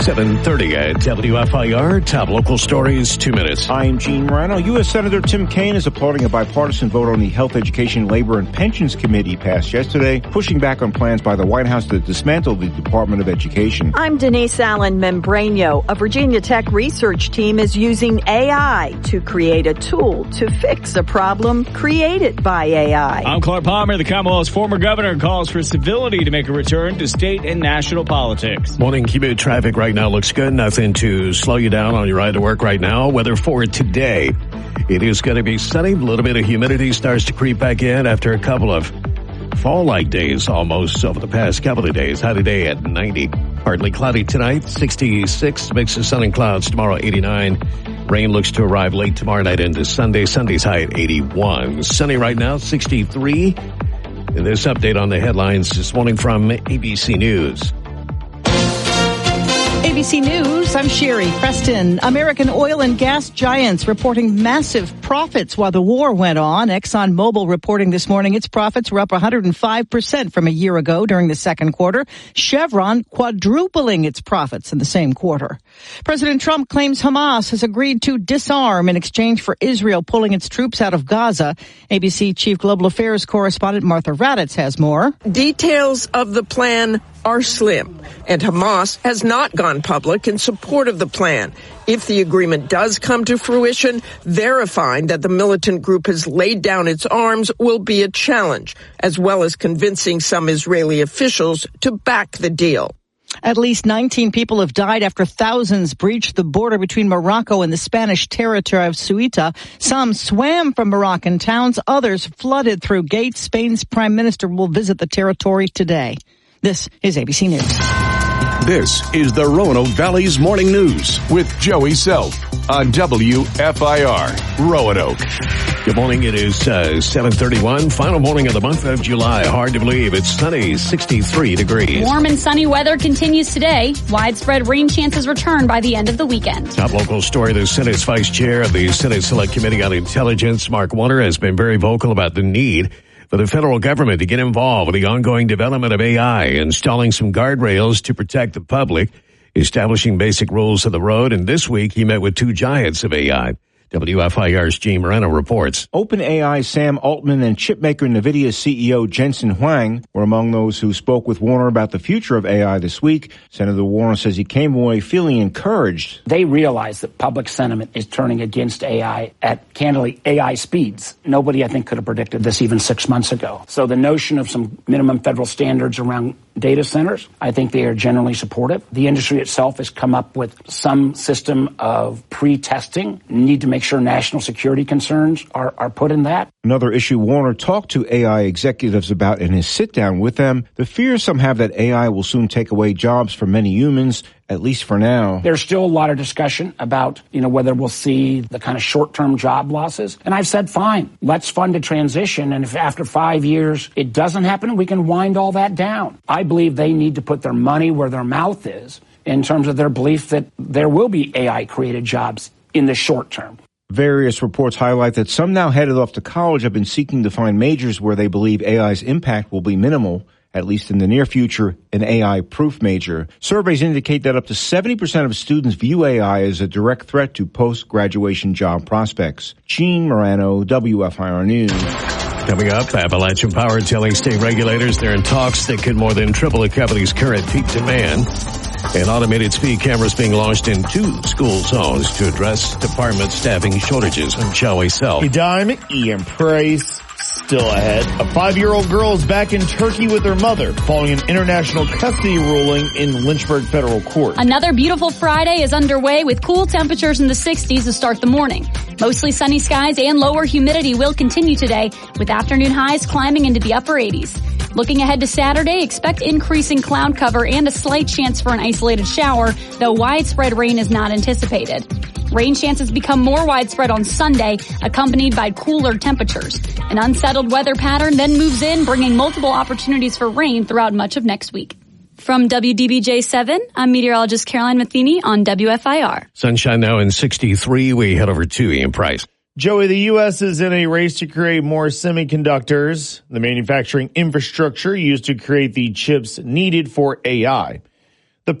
7:30 at WFIR. Top local stories, 2 minutes. I'm Gene Morano. U.S. Senator Tim Kaine is applauding a bipartisan vote on the Health, Education, Labor, and Pensions Committee passed yesterday, pushing back on plans by the White House to dismantle the Department of Education. I'm Denise Allen Membrano. A Virginia Tech research team is using AI to create a tool to fix a problem created by AI. I'm Clark Palmer. The Commonwealth's former governor calls for civility to make a return to state and national politics. Morning commute traffic right now looks good. Nothing to slow you down on your ride to work right now. Weather for today. It is going to be sunny. A little bit of humidity starts to creep back in after a couple of fall-like days almost over the past couple of days. High today at 90. Partly cloudy tonight, 66. Mix of sun and clouds tomorrow, 89. Rain looks to arrive late tomorrow night into Sunday. Sunday's high at 81. Sunny right now, 63. And this update on the headlines this morning from ABC News. ABC News, I'm Sherry Preston. American oil and gas giants reporting massive profits while the war went on. ExxonMobil reporting this morning its profits were up 105% from a year ago during the second quarter. Chevron quadrupling its profits in the same quarter. President Trump claims Hamas has agreed to disarm in exchange for Israel pulling its troops out of Gaza. ABC Chief Global Affairs correspondent Martha Raddatz has more. Details of the plan are slim, and Hamas has not gone public in support of the plan. If the agreement does come to fruition, verifying that the militant group has laid down its arms will be a challenge, as well as convincing some Israeli officials to back the deal. At least 19 people have died after thousands breached the border between Morocco and the Spanish territory of Ceuta. Some swam from Moroccan towns, others flooded through gates. Spain's prime minister will visit the territory today. This is ABC News. This is the Roanoke Valley's Morning News with Joey Self on WFIR Roanoke. Good morning. It is 7:31, final morning of the month of July. Hard to believe it's sunny, 63 degrees. Warm and sunny weather continues today. Widespread rain chances return by the end of the weekend. Top local story, the Senate's Vice Chair of the Senate Select Committee on Intelligence, Mark Warner, has been very vocal about the need for the federal government to get involved with the ongoing development of AI, installing some guardrails to protect the public, establishing basic rules of the road, and this week he met with two giants of AI. WFIR's Gene Moreno reports. OpenAI Sam Altman and chipmaker NVIDIA CEO Jensen Huang were among those who spoke with Warner about the future of AI this week. Senator Warner says he came away feeling encouraged. They realize that public sentiment is turning against AI at, candidly, AI speeds. Nobody, I think, could have predicted this even 6 months ago. So the notion of some minimum federal standards around data centers, I think they are generally supportive. The industry itself has come up with some system of pre-testing. Need to make sure national security concerns are put in that. Another issue Warner talked to AI executives about in his sit-down with them, the fear some have that AI will soon take away jobs from many humans, at least for now. There's still a lot of discussion about, whether we'll see the kind of short-term job losses. And I've said, fine, let's fund a transition. And if after 5 years it doesn't happen, we can wind all that down. I believe they need to put their money where their mouth is in terms of their belief that there will be AI-created jobs in the short term. Various reports highlight that some now headed off to college have been seeking to find majors where they believe AI's impact will be minimal, at least in the near future, an AI-proof major. Surveys indicate that up to 70% of students view AI as a direct threat to post-graduation job prospects. Gene Morano, WFIR News. Coming up, Appalachian Power telling state regulators they're in talks that could more than triple the company's current peak demand. And automated speed cameras being launched in 2 school zones to address department staffing shortages. I'm Joey Self. Hey, Dime, Ian Price. Still ahead. A 5-year-old girl is back in Turkey with her mother following an international custody ruling in Lynchburg Federal Court. Another beautiful Friday is underway with cool temperatures in the 60s to start the morning. Mostly sunny skies and lower humidity will continue today, with afternoon highs climbing into the upper 80s. Looking ahead to Saturday, expect increasing cloud cover and a slight chance for an isolated shower, though widespread rain is not anticipated. Rain chances become more widespread on Sunday, accompanied by cooler temperatures. An unsettled weather pattern then moves in, bringing multiple opportunities for rain throughout much of next week. From WDBJ7, I'm meteorologist Caroline Matheny on WFIR. Sunshine now in 63. We head over to Ian Price. Joey, the U.S. is in a race to create more semiconductors, the manufacturing infrastructure used to create the chips needed for AI.